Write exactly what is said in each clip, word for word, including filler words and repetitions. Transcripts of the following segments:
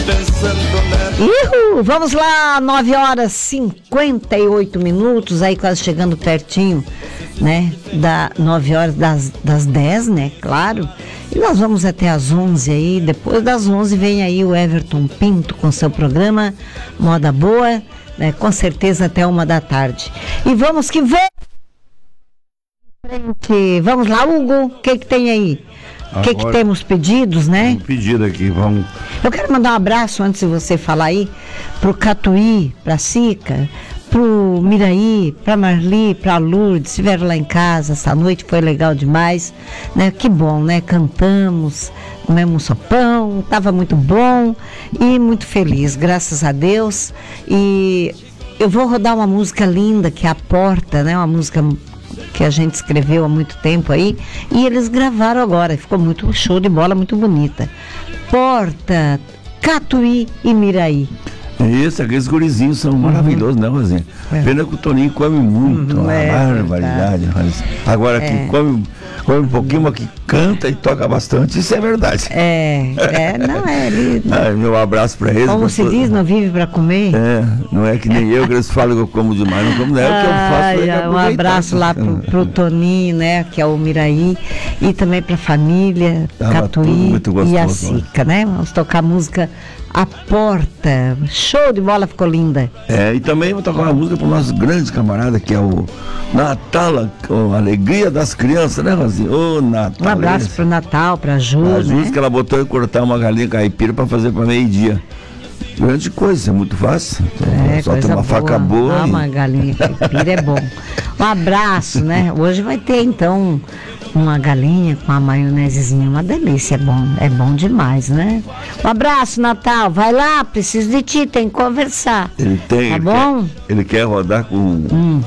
Ihu, vamos lá, nove horas e cinquenta e oito minutos, aí quase chegando pertinho, né, da nove horas das, das dez, né, claro, e nós vamos até às onze aí, depois das onze vem aí o Everton Pinto com seu programa Moda Boa, né, com certeza até uma da tarde, e vamos que vem, vamos lá, Hugo, o que que tem aí? O que que temos pedidos, né? Um pedido aqui, vamos. Eu quero mandar um abraço, antes de você falar aí, pro Catuí, pra Sica, pro Miraí, pra Marli, pra Lourdes, estiveram lá em casa essa noite, foi legal demais, né? Que bom, né? Cantamos, comemos sopão, tava muito bom e muito feliz, graças a Deus. E eu vou rodar uma música linda, que é A Porta, né? Uma música que a gente escreveu há muito tempo aí, e eles gravaram agora, ficou muito show de bola, muito bonita. Porta, Catuí e Miraí. Isso, aqueles gurizinhos são uhum. maravilhosos, né, Rosinha? É. Pena que o Toninho come muito, uhum, uma é, barbaridade. Mas agora é. que come, come um pouquinho, mas que canta e toca bastante, isso é verdade. É, é não é ele. Ah, meu abraço pra eles. Como se diz, não vive pra comer? É, não é que nem eu, que eles falam que eu como demais, não como, não é o que eu faço. É um abraço lá pro, pro Toninho, né, que é o Miraí, e também pra família, Tava Catuí e a Sica, né? Vamos tocar a música A Porta, show de bola, ficou linda. É, e também vou tocar uma música para o nosso grande camarada, que é o Natal, a alegria das crianças, né, Rosinha? Ô, Natal. Um abraço esse. pro Natal, pra Ju, A Ju, né? que ela botou em cortar uma galinha caipira para fazer para meio-dia. Grande coisa, é muito fácil. É, só tem uma boa. faca boa. Ah, e... uma galinha caipira é bom. Um abraço, né? Hoje vai ter, então, uma galinha com a maionesezinha, uma delícia, é bom, é bom demais, né? Um abraço, Natal, vai lá, preciso de ti, tem que conversar. Ele tem, tá ele bom? Quer, ele quer rodar com hum.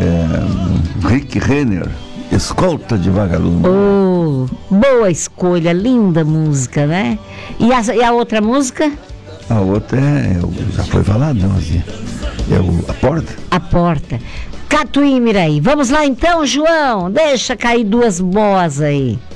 é, Rick Renner, Escolta de Vagalume. Oh, boa escolha, linda música, né? E a, e a outra música? A outra é, já foi falado, não, assim, é o, A Porta. A Porta. Catuí e Miraí. Vamos lá então, João, deixa cair duas boas aí.